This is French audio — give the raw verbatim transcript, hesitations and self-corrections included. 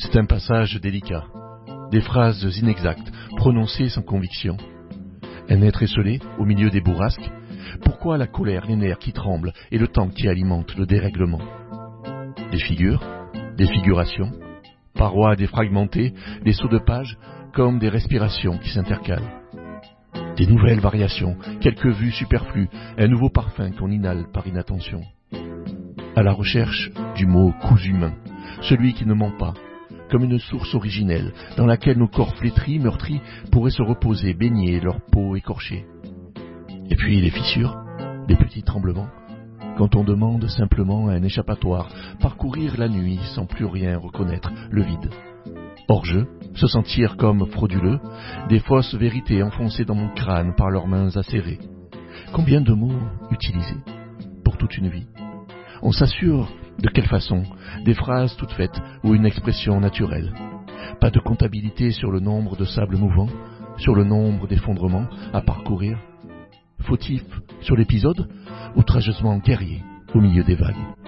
C'est un passage délicat, des phrases inexactes, prononcées sans conviction. Un être esselé, au milieu des bourrasques. Pourquoi la colère, les nerfs qui tremblent et le temps qui alimente le dérèglement? Des figures, des figurations, parois défragmentées, des sauts de page comme des respirations qui s'intercalent. Des nouvelles variations, quelques vues superflues, un nouveau parfum qu'on inhale par inattention. À la recherche du mot cousu humain, celui qui ne ment pas, comme une source originelle dans laquelle nos corps flétris, meurtris, pourraient se reposer, baigner leur peau écorchée. Et puis les fissures, les petits tremblements, quand on demande simplement un échappatoire, parcourir la nuit sans plus rien reconnaître, le vide. Hors-jeu, se sentir comme frauduleux, des fausses vérités enfoncées dans mon crâne par leurs mains acérées. Combien de mots utilisés pour toute une vie? On s'assure de quelle façon? Des phrases toutes faites ou une expression naturelle. Pas de comptabilité sur le nombre de sables mouvants, sur le nombre d'effondrements à parcourir. Fautif sur l'épisode, outrageusement guerrier au milieu des vagues.